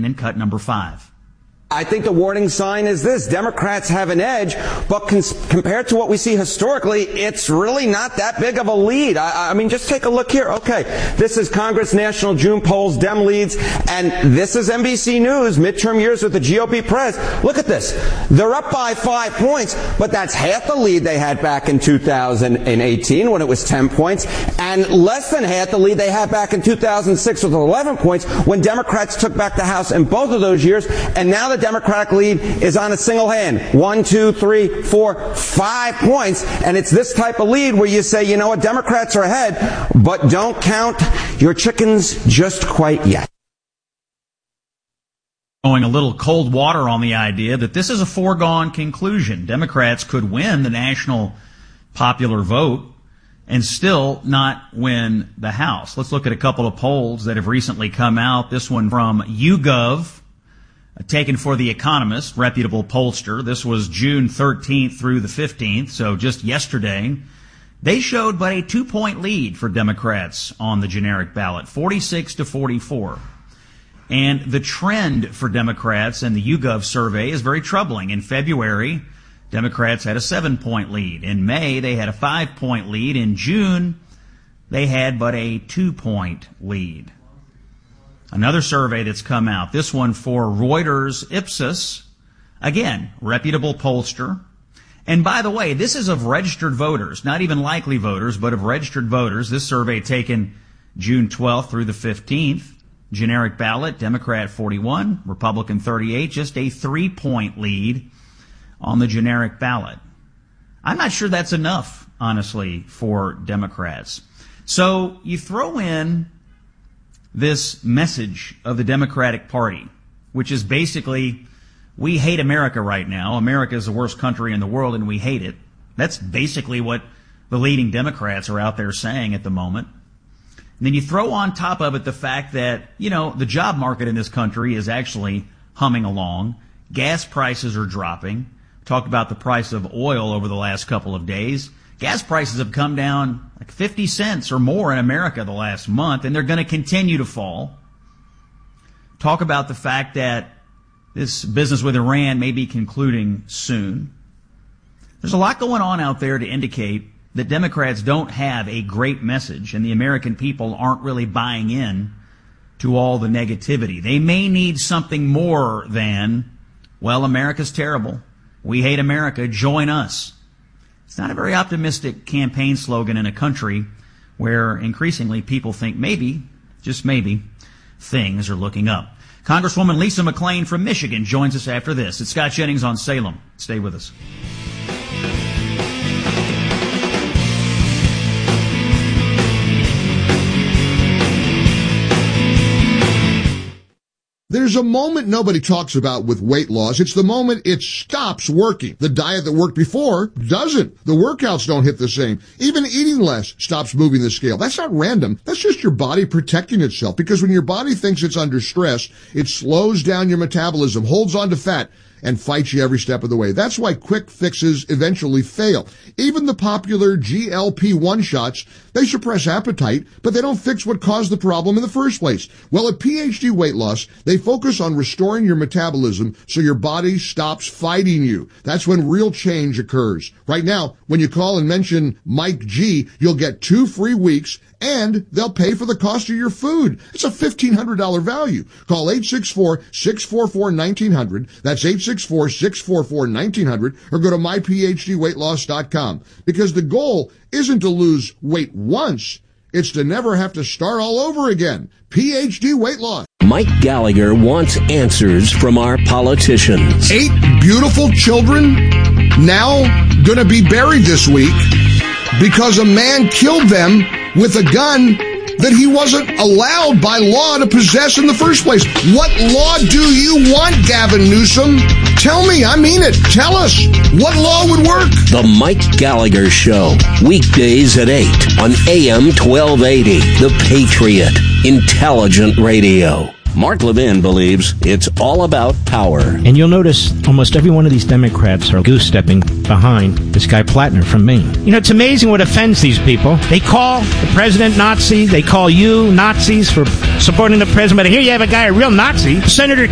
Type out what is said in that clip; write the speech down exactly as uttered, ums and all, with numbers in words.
written in cut number five. I think the warning sign is this. Democrats have an edge, but cons- compared to what we see historically, it's really not that big of a lead. I, I mean, just take a look here. Okay, this is Congress National June polls, Dem leads, and this is N B C News, midterm years with the G O P press. Look at this. They're up by five points, but that's half the lead they had back in two thousand eighteen when it was ten points, and less than half the lead they had back in two thousand six with eleven points when Democrats took back the House in both of those years, and now the Democratic lead is on a single hand. One, two, three, four, five points. And it's this type of lead where you say, you know what, Democrats are ahead, but don't count your chickens just quite yet. Going a little cold water on the idea that this is a foregone conclusion. Democrats could win the national popular vote and still not win the House. Let's look at a couple of polls that have recently come out. This one from YouGov, taken for The Economist, reputable pollster. This was June thirteenth through the fifteenth, so just yesterday. They showed but a two-point lead for Democrats on the generic ballot, forty-six to forty-four. And the trend for Democrats in the YouGov survey is very troubling. In February, Democrats had a seven-point lead. In May, they had a five-point lead. In June, they had but a two-point lead. Another survey that's come out, this one for Reuters Ipsos, again, reputable pollster. And by the way, this is of registered voters, not even likely voters, but of registered voters. This survey taken June twelfth through the fifteenth. Generic ballot, Democrat forty-one, Republican thirty-eight, just a three-point lead on the generic ballot. I'm not sure that's enough, honestly, for Democrats. So you throw in this message of the Democratic Party, which is basically, we hate America right now. America is the worst country in the world and we hate it. That's basically what the leading Democrats are out there saying at the moment. And then you throw on top of it the fact that, you know, the job market in this country is actually humming along. Gas prices are dropping. Talked about the price of oil over the last couple of days. Gas prices have come down like fifty cents or more in America the last month, and they're going to continue to fall. Talk about the fact that this business with Iran may be concluding soon. There's a lot going on out there to indicate that Democrats don't have a great message, and the American people aren't really buying in to all the negativity. They may need something more than, well, America's terrible. We hate America. Join us. It's not a very optimistic campaign slogan in a country where increasingly people think maybe, just maybe, things are looking up. Congresswoman Lisa McClain from Michigan joins us after this. It's Scott Jennings on Salem. Stay with us. There's a moment nobody talks about with weight loss. It's the moment it stops working. The diet that worked before doesn't. The workouts don't hit the same. Even eating less stops moving the scale. That's not random. That's just your body protecting itself. Because when your body thinks it's under stress, it slows down your metabolism, holds on to fat, and fights you every step of the way. That's why quick fixes eventually fail. Even the popular G L P one shots, they suppress appetite, but they don't fix what caused the problem in the first place. Well, at P H D Weight Loss, they focus on restoring your metabolism so your body stops fighting you. That's when real change occurs. Right now, when you call and mention Mike G, you'll get two free weeks, and they'll pay for the cost of your food. It's a fifteen hundred dollars value. Call eight six four, six four four, one nine zero zero. That's eight six four, six four four, one nine zero zero, or go to my p h d weight loss dot com. Because the goal isn't to lose weight once, it's to never have to start all over again. P H D Weight Loss. Mike Gallagher wants answers from our politicians. Eight beautiful children now gonna be buried this week because a man killed them with a gun that he wasn't allowed by law to possess in the first place. What law do you want, Gavin Newsom? Tell me, I mean it. Tell us. What law would work? The Mike Gallagher Show, weekdays at eight on A M twelve eighty, The Patriot, intelligent radio. Mark Levin believes it's all about power. And you'll notice almost every one of these Democrats are goose-stepping behind this guy Plattner from Maine. You know, it's amazing what offends these people. They call the president Nazi. They call you Nazis for supporting the president. But here you have a guy, a real Nazi, Senator